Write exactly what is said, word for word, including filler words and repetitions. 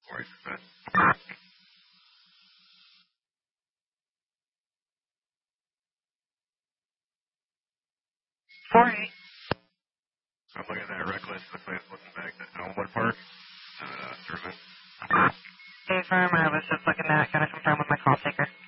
four eight six nine. four eight. So I'm looking at that reckless. Looks like it's looking back to Elmwood Park. Uh, German. Hey, firm, I was just looking at, gotta confirm with my call taker.